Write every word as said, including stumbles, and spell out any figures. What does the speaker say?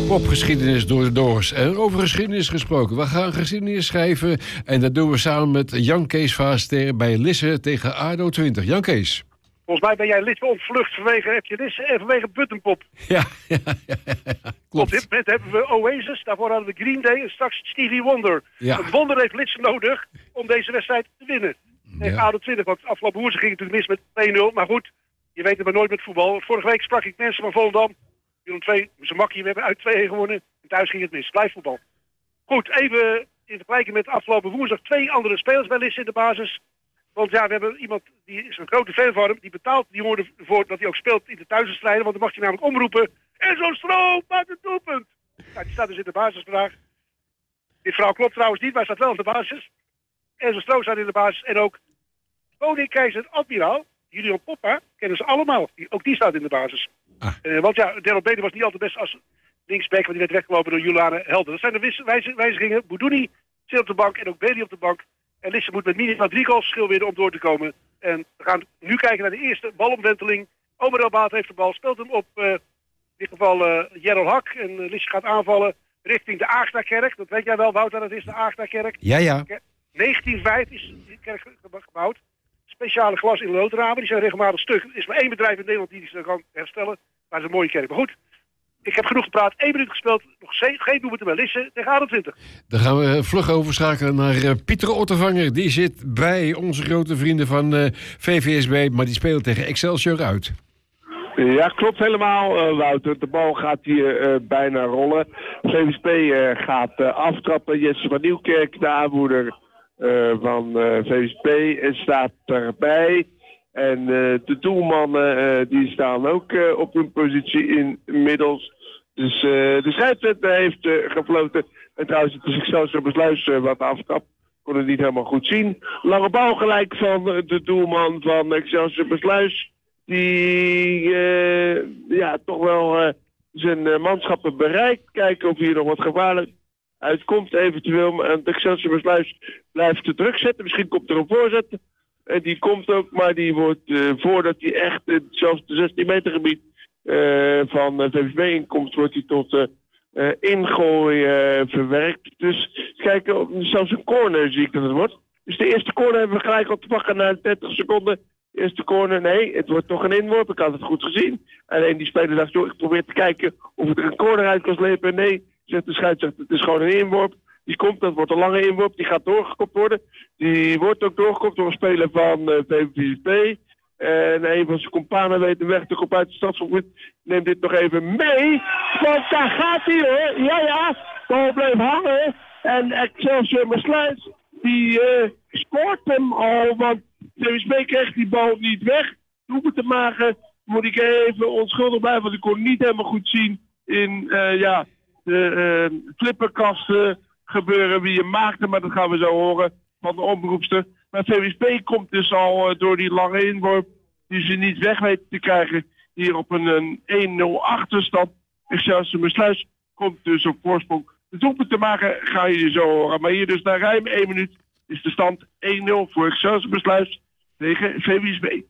Popgeschiedenis door de Doors. En over geschiedenis gesproken. We gaan geschiedenis schrijven. En dat doen we samen met Jan Kees Vaaster bij Lisse tegen A D O twintig. Jan Kees. Volgens mij ben jij Lisse ontvlucht vanwege, heb je Lisse en vanwege Buttonpop. Ja, ja, ja, ja, ja. Klopt. Op dit moment hebben we Oasis, daarvoor hadden we Green Day en straks Stevie Wonder. Ja. Een wonder heeft Lisse nodig om deze wedstrijd te winnen. En Ja. A D O twintig, want afgelopen woensdag ging het natuurlijk mis met twee nul. Maar goed, je weet het maar nooit met voetbal. Vorige week sprak ik mensen van Volendam. Willem twee, ze makkie, we hebben uit twee gewonnen. En thuis ging het mis. Blijf voetbal. Goed, even in vergelijking met afgelopen woensdag twee andere spelers bij Lisse in de basis. Want ja, we hebben iemand, die is een grote fan van hem. Die betaalt die jongen ervoor dat hij ook speelt in de thuiswedstrijden. Want dan mag hij namelijk omroepen. En zo'n stroom, maakt een doelpunt. Nou, die staat dus in de basis vandaag. Dit verhaal klopt trouwens niet, maar hij staat wel in de basis. En zo'n stroom staat in de basis. En ook koning, keizer, admiraal, Julian Poppa, kennen ze allemaal. Die, ook die staat in de basis. Ah. Uh, want ja, Daryl Bailey was niet altijd best als linksback, want die werd weggelopen door Juliane Helder. Dat zijn de wis- wijz- wijzigingen. Boudouni zit op de bank en ook Bailey op de bank. En Lisse moet met minimaal drie goals verschil winnen om door te komen. En we gaan nu kijken naar de eerste balomwenteling. Omer El Baat heeft de bal, speelt hem op uh, in dit geval uh, Gerald Hak. En uh, Lisse gaat aanvallen richting de Aagta-kerk. Dat weet jij wel, Wouter, dat is de Aagta-kerk. Ja, ja. negentien vijf is die kerk gebouwd. Speciale glas in loodramen, die zijn regelmatig stuk. Er is maar één bedrijf in Nederland die die kan herstellen. Maar het is een mooie kerk. Maar goed, ik heb genoeg gepraat. één minuut gespeeld. Nog geen doelpunten bij Lisse tegen A D O twintig. Dan gaan we vlug overschakelen naar uh, Pieter Ottervanger. Die zit bij onze grote vrienden van uh, V V S B. Maar die speelt tegen Excelsior uit. Ja, klopt helemaal, uh, Wouter. De bal gaat hier uh, bijna rollen. V V S B uh, gaat uh, aftrappen. Jesse van Nieuwkerk, de aanvoerder uh, van uh, V V S B, staat erbij. En uh, de doelmannen uh, die staan ook uh, op hun positie inmiddels. Dus uh, de scheidsrechter heeft uh, gefloten. En trouwens, het is Excelsior Besluis uh, wat aftrap. Kon het niet helemaal goed zien. Lange bal gelijk van uh, de doelman van Excelsior Besluis. Die uh, ja, toch wel uh, zijn uh, manschappen bereikt. Kijken of hier nog wat gevaarlijk uitkomt eventueel. Maar Excelsior Besluis blijft de druk zetten. Misschien komt er een voorzet. En die komt ook, maar die wordt uh, voordat hij echt uh, zelfs de zestien meter gebied uh, van uh, V V S B inkomt, wordt hij tot uh, uh, ingooi uh, verwerkt. Dus kijken, zelfs een corner zie ik dat het wordt. Dus de eerste corner hebben we gelijk al te pakken na dertig seconden. De eerste corner, nee, het wordt toch een inworp. Ik had het goed gezien. Alleen die speler dacht, joh, ik probeer te kijken of ik er een corner uit kan slepen. Nee, zegt de scheidsrechter, het is gewoon een inworp. Die komt, dat wordt een lange inworp, die gaat doorgekopt worden. Die wordt ook doorgekopt door een speler van uh, V V S B. En een van zijn companen weet de weg te komen uit het stadsgebied. Neem dit nog even mee. Want daar gaat hij hoor. Ja, ja. Bal bleef hangen. En Excelsior Besluis, die uh, scoort hem al. Want V V S B kreeg die bal niet weg. Hoeven te maken. Moet ik even onschuldig blijven. Want ik kon niet helemaal goed zien in uh, ja, de uh, flipperkasten gebeuren wie je maakte, maar dat gaan we zo horen van de omroepster. Maar V V S B komt dus al uh, door die lange inworp die ze niet weg weten te krijgen hier op een, een één nul achterstand. Excelsior Besluis komt dus op voorsprong. De doelpunt te maken ga je zo horen. Maar hier dus na ruim één minuut is de stand één nul voor Excelsior Besluis tegen V V S B.